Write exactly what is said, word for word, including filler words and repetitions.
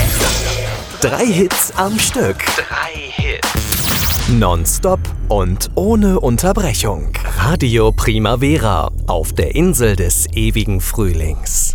Drei Hits am Stück. Drei Hits. Nonstop und ohne Unterbrechung. Radio Primavera auf der Insel des ewigen Frühlings.